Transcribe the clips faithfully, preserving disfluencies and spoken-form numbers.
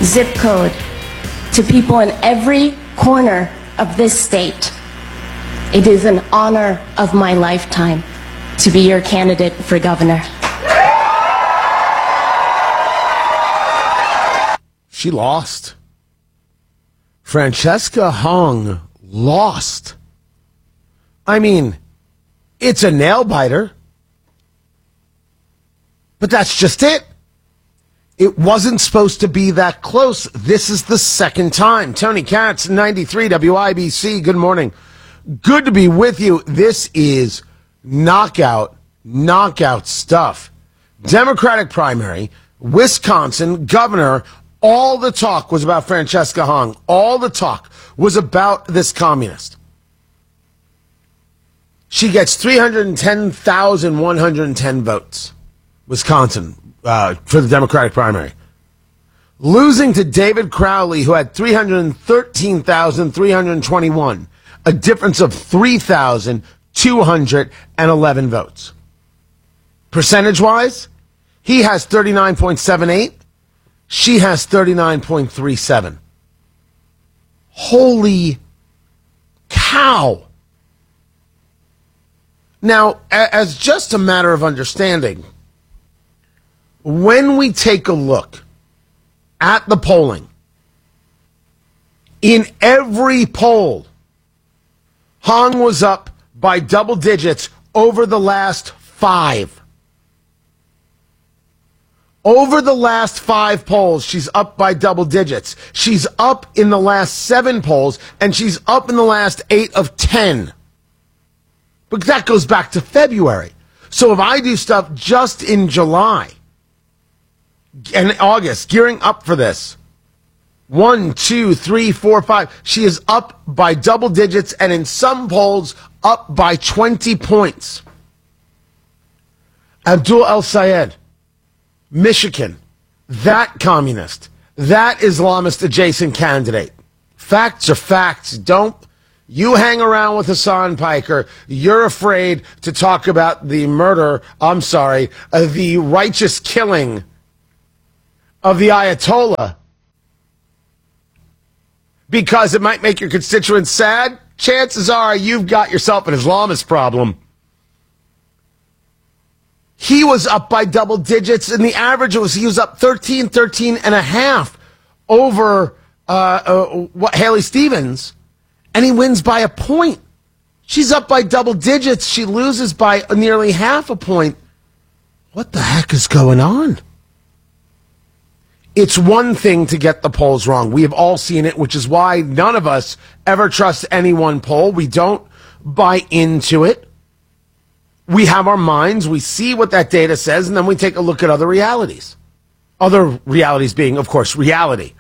zip code to people in every corner of this state. It is an honor of my lifetime to be your candidate for governor. She lost. Francesca Hong lost. I mean, it's a nail biter. But that's just it. It wasn't supposed to be that close. This is the second time. Tony Katz, ninety-three W I B C. Good morning. Good to be with you. This is knockout, knockout stuff. Democratic primary, Wisconsin, governor. All the talk was about Francesca Hong. All the talk was about this communist. She gets three hundred ten thousand one hundred ten votes. Wisconsin, uh, for the Democratic primary. Losing to David Crowley, who had three hundred thirteen thousand three hundred twenty-one. A difference of three thousand two hundred eleven votes. Percentage-wise, he has thirty-nine point seven eight. She has thirty-nine point three seven. Holy cow. Now, as just a matter of understanding, when we take a look at the polling, in every poll, Hong was up by double digits over the last five. Over the last five polls, she's up by double digits. She's up in the last seven polls, and she's up in the last eight of ten. But that goes back to February. So if I do stuff just in July and August, gearing up for this, one, two, three, four, five, she is up by double digits, and in some polls, up by twenty points. Abdul El-Sayed, Michigan, that communist, that Islamist adjacent candidate. Facts are facts. Don't you hang around with Hassan Piker. You're afraid to talk about the murder, I'm sorry, uh, the righteous killing of the Ayatollah because it might make your constituents sad. Chances are you've got yourself an Islamist problem. He was up by double digits, and the average was he was up thirteen, thirteen and a half over uh, uh, what Haley Stevens, and he wins by a point. She's up by double digits. She loses by nearly half a point. What the heck is going on? It's one thing to get the polls wrong. We have all seen it, which is why none of us ever trust any one poll. We don't buy into it. We have our minds, we see what that data says, and then we take a look at other realities. Other realities being, of course, reality.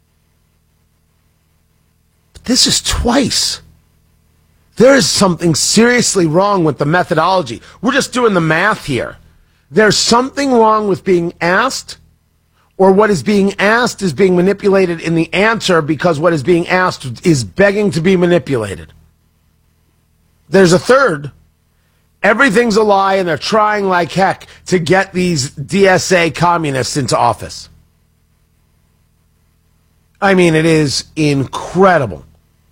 But this is twice. There is something seriously wrong with the methodology. We're just doing the math here. There's something wrong with being asked, or what is being asked is being manipulated in the answer because what is being asked is begging to be manipulated. There's a third. Everything's a lie, and they're trying like heck to get these D S A communists into office. I mean, it is incredible.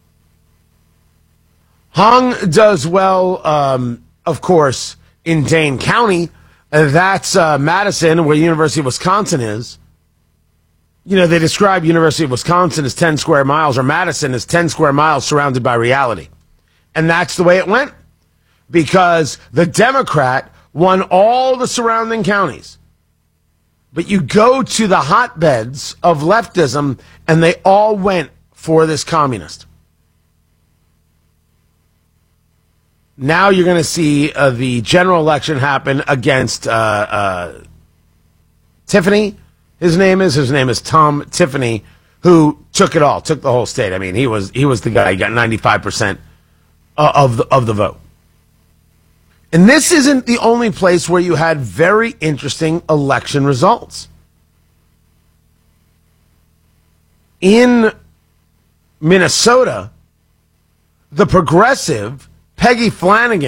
Hong does well, um, of course, in Dane County. Uh, that's uh, Madison, where University of Wisconsin is. You know, they describe University of Wisconsin as ten square miles, or Madison as ten square miles surrounded by reality. And that's the way it went. Because the Democrat won all the surrounding counties. But you go to the hotbeds of leftism, and they all went for this communist. Now you're going to see uh, the general election happen against uh, uh, Tiffany. His name is his name is Tom Tiffany, who took it all, took the whole state. I mean, he was he was the guy. He got ninety-five percent of the of the vote. And this isn't the only place where you had very interesting election results. In Minnesota, the progressive Peggy Flanagan,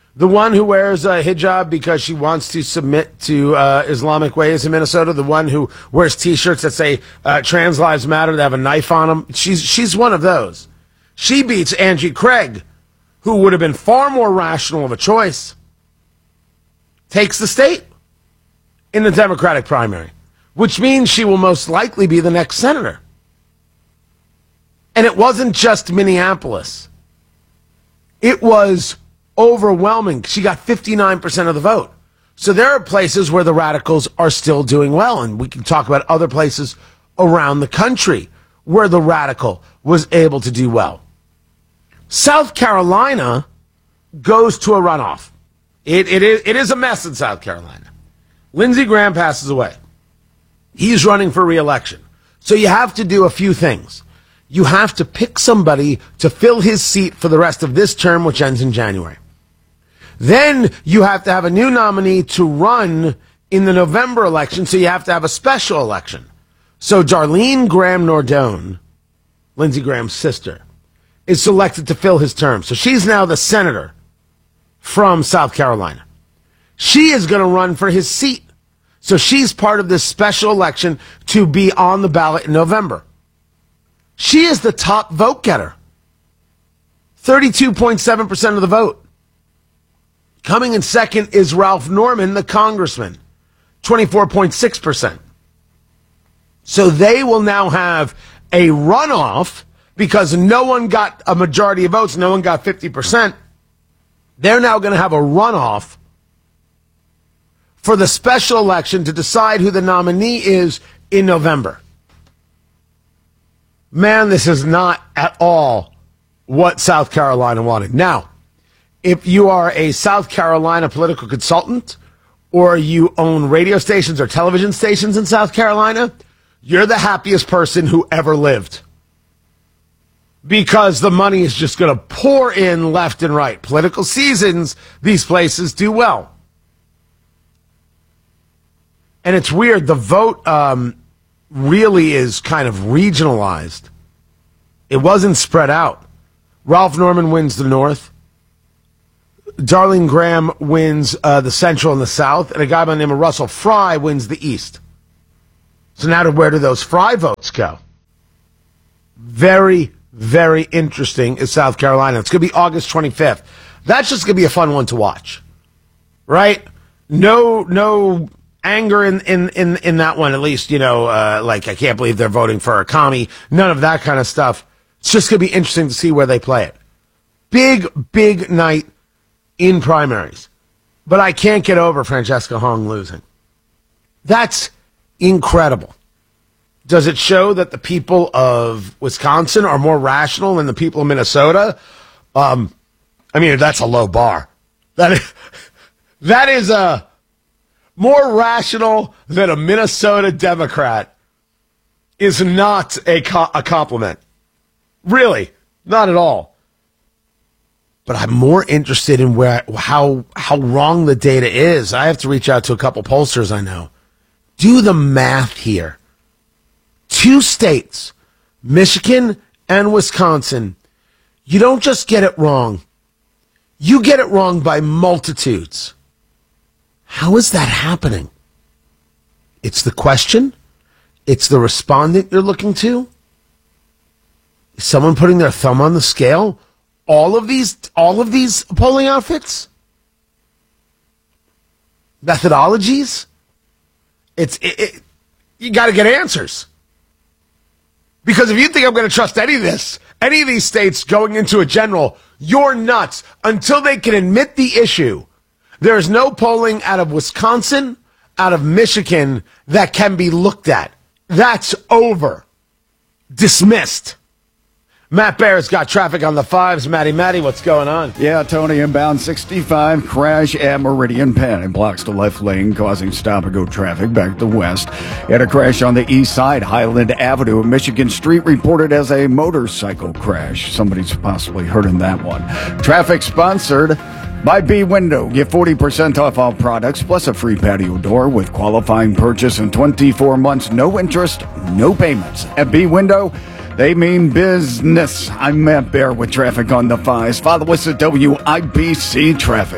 The one who wears a hijab because she wants to submit to uh, Islamic ways in Minnesota. The one who wears T-shirts that say uh, "Trans Lives Matter." They have a knife on them. She's she's one of those. She beats Angie Craig, who would have been far more rational of a choice. Takes the state in the Democratic primary, which means she will most likely be the next senator. And it wasn't just Minneapolis. It was overwhelming. She got fifty-nine percent of the vote. So there are places where the radicals are still doing well, and we can talk about other places around the country where the radical was able to do well. South Carolina goes to a runoff. It, it, is, it is a mess in South Carolina. Lindsey Graham passes away. He's running for re-election. So you have to do a few things. You have to pick somebody to fill his seat for the rest of this term, which ends in January. Then you have to have a new nominee to run in the November election, so you have to have a special election. So Darlene Graham Nordone, Lindsey Graham's sister, is selected to fill his term. So she's now the senator from South Carolina. She is going to run for his seat. So she's part of this special election to be on the ballot in November. She is the top vote getter. thirty-two point seven percent of the vote. Coming in second is Ralph Norman, the congressman. twenty-four point six percent. So they will now have a runoff because no one got a majority of votes. No one got fifty percent. They're now going to have a runoff for the special election to decide who the nominee is in November. Man, this is not at all what South Carolina wanted. Now, if you are a South Carolina political consultant or you own radio stations or television stations in South Carolina, you're the happiest person who ever lived. Because the money is just going to pour in left and right. Political seasons, these places do well. And it's weird, the vote um, really is kind of regionalized. It wasn't spread out. Ralph Norman wins the North. Darlene Graham wins uh, the Central and the South. And a guy by the name of Russell Fry wins the East. So now to where do those Fry votes go? Very, very interesting is South Carolina. It's going to be August twenty-fifth. That's just going to be a fun one to watch. Right? No, no anger in, in, in, in that one, at least, you know, uh, like, I can't believe they're voting for a commie. None of that kind of stuff. It's just going to be interesting to see where they play it. Big, big night in primaries. But I can't get over Francesca Hong losing. That's incredible. Does it show that the people of Wisconsin are more rational than the people of Minnesota? Um, I mean, that's a low bar. That is, that is a more rational than a Minnesota Democrat is not a, co- a compliment. Really, not at all. But I'm more interested in where how how wrong the data is. I have to reach out to a couple pollsters I know. Do the math here. Two states, Michigan and Wisconsin, you don't just get it wrong. You get it wrong by multitudes. How is that happening? It's the question. It's the respondent you're looking to. Is someone putting their thumb on the scale? All of these, all of these polling outfits? Methodologies? It's, it, it, you got to get answers. Because if you think I'm going to trust any of this, any of these states going into a general, you're nuts. Until they can admit the issue, there is no polling out of Wisconsin, out of Michigan that can be looked at. That's over. Dismissed. Matt Bear's got traffic on the fives. Matty, Matty, what's going on? Yeah, Tony, inbound sixty-five, crash at Meridian Penn. It blocks the left lane, causing stop-and-go traffic back to west. Had a crash on the east side, Highland Avenue, Michigan Street, reported as a motorcycle crash. Somebody's possibly hurt in that one. Traffic sponsored by B Window. Get forty percent off all products, plus a free patio door with qualifying purchase in twenty-four months. No interest, no payments. At B Window, they mean business. I'm Matt Bear with traffic on the fives. Follow us at W I B C Traffic.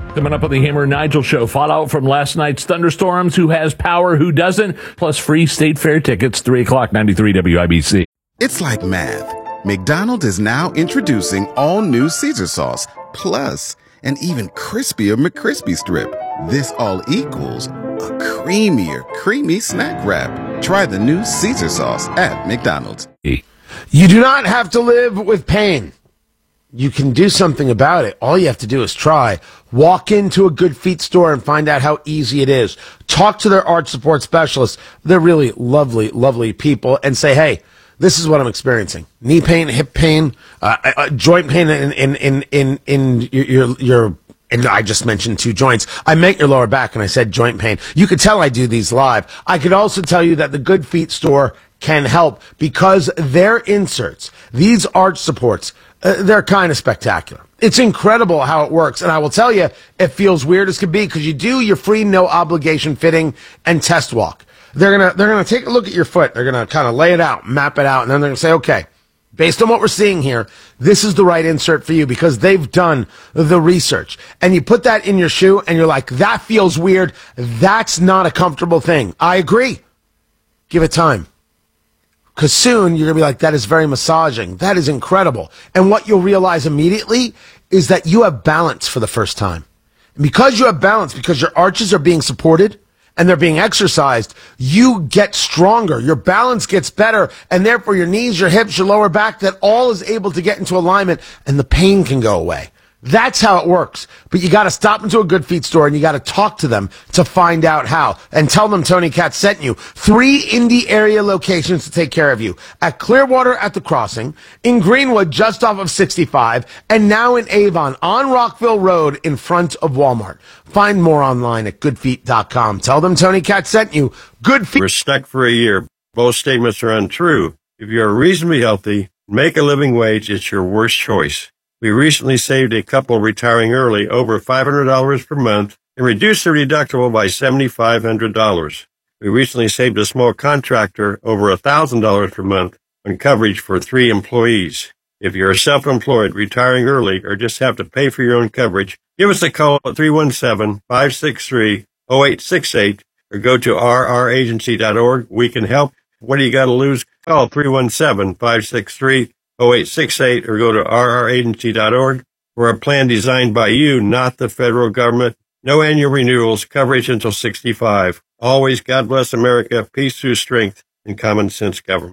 Coming up on the Hammer and Nigel Show, fallout from last night's thunderstorms, who has power, who doesn't, plus free State Fair tickets, three o'clock, ninety-three W I B C. It's like math. McDonald's is now introducing all new Caesar sauce, plus an even crispier McCrispy strip. This all equals a creamier, creamy snack wrap. Try the new Caesar sauce at McDonald's. You do not have to live with pain. You can do something about it. All you have to do is try. Walk into a Good Feet store and find out how easy it is. Talk to their arch support specialists. They're really lovely, lovely people, and say, hey, this is what I'm experiencing. Knee pain, hip pain, uh, uh, joint pain in, in, in, in, in your, your, your, and I just mentioned two joints. I meant your lower back and I said joint pain. You could tell I do these live. I could also tell you that the Good Feet store can help because their inserts, these arch supports, uh, they're kind of spectacular. It's incredible how it works. And I will tell you, it feels weird as could be because you do your free no obligation fitting and test walk. They're gonna they're gonna take a look at your foot. They're gonna kind of lay it out, map it out, and then they're gonna say, okay, based on what we're seeing here, this is the right insert for you because they've done the research. And you put that in your shoe, and you're like, that feels weird. That's not a comfortable thing. I agree. Give it time. Because soon you're going to be like, that is very massaging. That is incredible. And what you'll realize immediately is that you have balance for the first time. And because you have balance, because your arches are being supported and they're being exercised, you get stronger. Your balance gets better. And therefore your knees, your hips, your lower back, that all is able to get into alignment and the pain can go away. That's how it works. But you got to stop into a Good Feet store and you got to talk to them to find out how. And tell them Tony Katz sent you. Three Indy area locations to take care of you. At Clearwater at the Crossing, in Greenwood just off of sixty-five, and now in Avon on Rockville Road in front of Walmart. Find more online at good feet dot com. Tell them Tony Katz sent you. Good Feet. We're stuck for a year. Both statements are untrue. If you're reasonably healthy, make a living wage, it's your worst choice. We recently saved a couple retiring early over five hundred dollars per month and reduced their deductible by seven thousand five hundred dollars. We recently saved a small contractor over one thousand dollars per month on coverage for three employees. If you're self-employed, retiring early, or just have to pay for your own coverage, give us a call at three one seven, five six three, zero eight six eight or go to r r agency dot org. We can help. What do you got to lose? Call three one seven, five six three, zero eight six eight or go to r r agency dot org. We're a plan designed by you, not the federal government. No annual renewals, coverage until sixty-five. Always God bless America, peace through strength, and common sense government.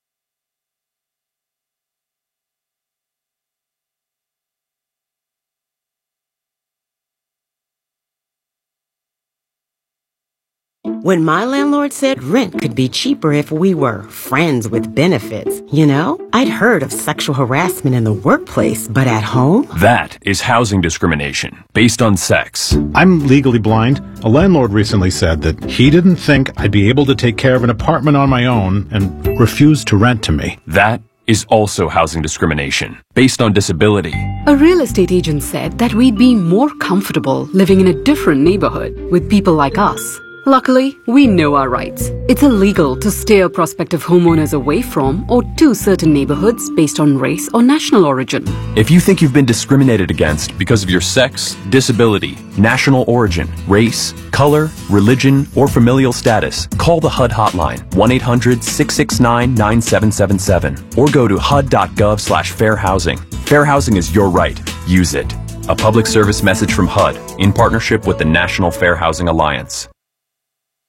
When my landlord said rent could be cheaper if we were friends with benefits, you know, I'd heard of sexual harassment in the workplace, but at home? That is housing discrimination based on sex. I'm legally blind. A landlord recently said that he didn't think I'd be able to take care of an apartment on my own and refused to rent to me. That is also housing discrimination based on disability. A real estate agent said that we'd be more comfortable living in a different neighborhood with people like us. Luckily, we know our rights. It's illegal to steer prospective homeowners away from or to certain neighborhoods based on race or national origin. If you think you've been discriminated against because of your sex, disability, national origin, race, color, religion, or familial status, call the H U D hotline, one eight hundred, six six nine, nine seven seven seven, or go to H U D dot gov slash fair housing. Fair housing is your right. Use it. A public service message from H U D in partnership with the National Fair Housing Alliance.